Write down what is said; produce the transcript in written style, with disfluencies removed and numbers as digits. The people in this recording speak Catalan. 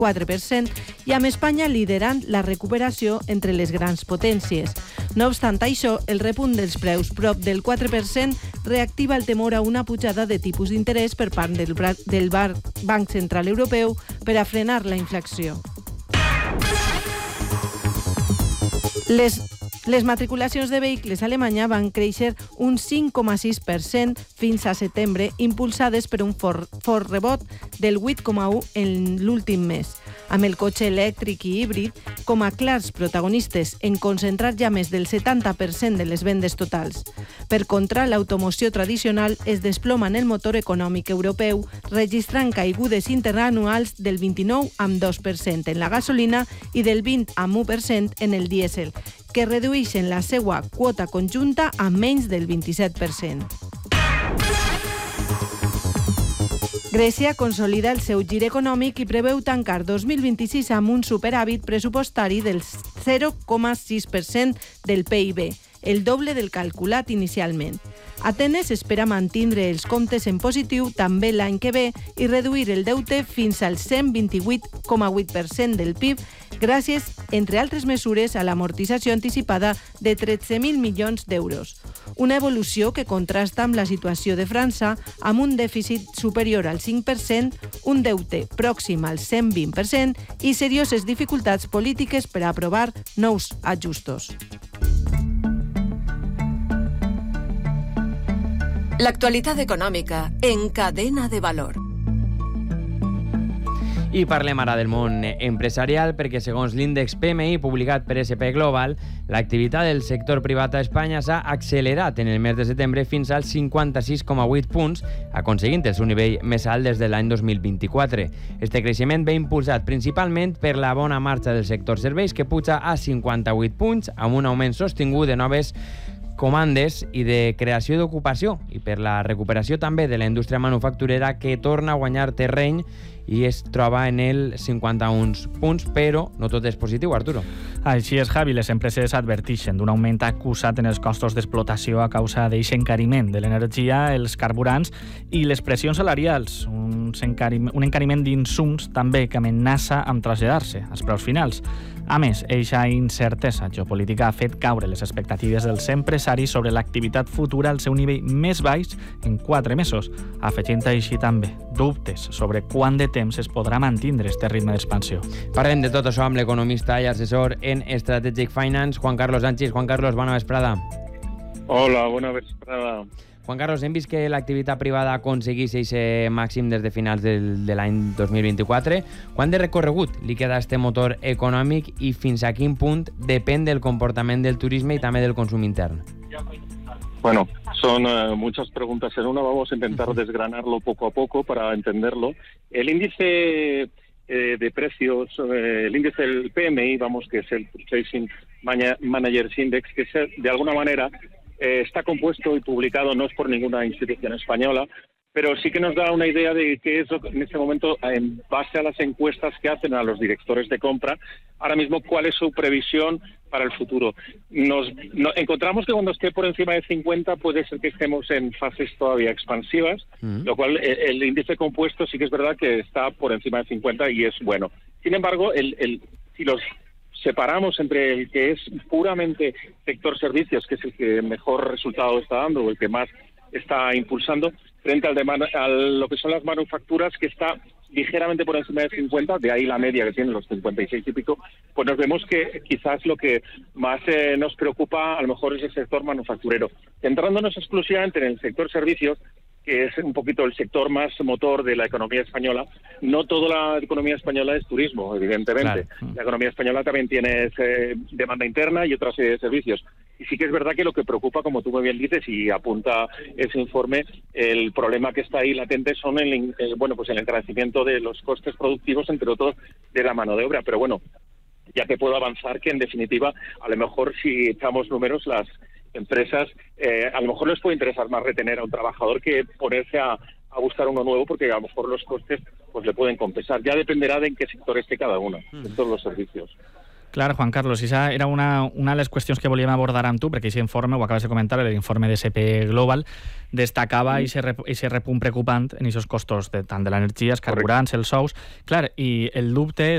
4% i amb Espanya liderant la recuperació entre les grans potències. No obstant això, el repunt dels preus prop del 4% reactiva el temor a una pujada de tipus d'interès per part del Banc Central Europeu per a frenar la inflació. Les matriculacions de vehicles a Alemanya van créixer un 5,6% fins a setembre, impulsades per un fort rebot del 8,1% en l'últim mes, amb el cotxe elèctric i híbrid com a clars protagonistes en concentrar ja més del 70% de les vendes totals. Per contra, l'automoció tradicional es desploma en el motor econòmic europeu, registrant caigudes interanuals del 29,2% en la gasolina i del 20,1% en el dièsel, que redueixen la seva quota conjunta a menys del 27%. Grècia consolida el seu gir econòmic i preveu tancar 2026 amb un superàvit pressupostari del 0,6% del PIB, el doble del calculat inicialment. Atenes espera mantindre els comptes en positiu també l'any que ve i reduir el deute fins al 128,8% del PIB gràcies, entre altres mesures, a l'amortització anticipada de 13.000 milions d'euros. Una evolució que contrasta amb la situació de França, amb un dèficit superior al 5%, un deute pròxim al 120% i serioses dificultats polítiques per a aprovar nous ajustos. L'actualitat econòmica en Cadena de Valor. I parlem ara del món empresarial perquè, segons l'índex PMI publicat per S&P Global, l'activitat del sector privat a Espanya s'ha accelerat en el mes de setembre fins als 56,8 punts, aconseguint el seu nivell més alt des de l'any 2024. Este creixement ve impulsat principalment per la bona marxa del sector serveis, que puja a 58 punts, amb un augment sostingut de noves comandes i de creació d'ocupació, i per la recuperació també de la indústria manufacturera, que torna a guanyar terreny i es troba en el 51 punts, però no tot és positiu, Arturo. Així és, Javi. Les empreses adverteixen d'un augment acusat en els costos d'explotació a causa d'aquest encariment de l'energia, els carburants i les pressions salarials. Un encariment d'insums també que amenaça amb traslladar-se als preus finals. A més, eixa incertesa geopolítica ha fet caure les expectatives dels empresaris sobre l'activitat futura al seu nivell més baix en 4 mesos, afegint així també dubtes sobre quant de temps es podrà mantindre este ritme d'expansió. Parlem de tot això amb l'economista i assessor en Strategic Finance, Juan Carlos Sánchez. Juan Carlos, bona vesprada. Hola, bona vesprada. Juan Carlos, hem vist que l'activitat privada aconsegueix aquest màxim des de finals de l'any 2024. Quant de recorregut li queda a este motor econòmic i fins a quin punt depèn del comportament del turisme i també del consum intern? Bueno, son muchas preguntas en una. Vamos a intentar desgranarlo poco a poco para entenderlo. El índice de precios, el índice del PMI, vamos, que es el Purchasing Managers Index, que de alguna manera está compuesto y publicado, no es por ninguna institución española, pero sí que nos da una idea de qué es lo que en este momento, en base a las encuestas que hacen a los directores de compra, ahora mismo cuál es su previsión para el futuro. Encontramos que cuando esté por encima de 50 puede ser que estemos en fases todavía expansivas, lo cual el índice compuesto sí que es verdad que está por encima de 50 y es bueno. Sin embargo, si los separamos entre el que es puramente sector servicios, que es el que mejor resultado está dando o el que más está impulsando, frente a lo que son las manufacturas, que está ligeramente por encima de 50, de ahí la media que tienen los 56 y pico, pues nos vemos que quizás lo que más nos preocupa a lo mejor es el sector manufacturero. Centrándonos exclusivamente en el sector servicios, que es un poquito el sector más motor de la economía española. No toda la economía española es turismo, evidentemente. Claro. La economía española también tiene demanda interna y otra serie de servicios. Y sí que es verdad que lo que preocupa, como tú muy bien dices, y apunta ese informe, el problema que está ahí latente son el encarecimiento de los costes productivos, entre otros, de la mano de obra. Pero bueno, ya te puedo avanzar que, en definitiva, a lo mejor si echamos números, las empresas, a lo mejor les puede interesar más retener a un trabajador que ponerse a buscar uno nuevo, porque a lo mejor los costes pues le pueden compensar. Ya dependerá de en qué sector esté cada uno, de todos los servicios. Clar, Juan Carlos, esa era una de les qüestions que volíem abordar amb tu, perquè aquest informe, ho acabes de comentar, l'informe de S&P Global, destacava aquest repunt preocupant en aquests costos tant de l'energia, els carburants, els sous. Clar, i el dubte